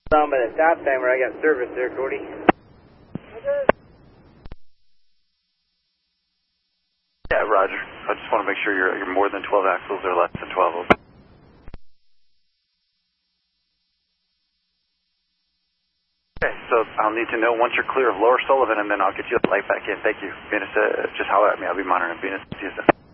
Down by the stop timer, I got service there, Cody. Yeah, roger. I just want to make sure you're more than 12 axles or less than 12 of them. Okay, so I'll need to know once you're clear of Lower Sullivan, and then I'll get you the light back in. Thank you. Venus, just holler at me. I'll be monitoring Venus. See you soon.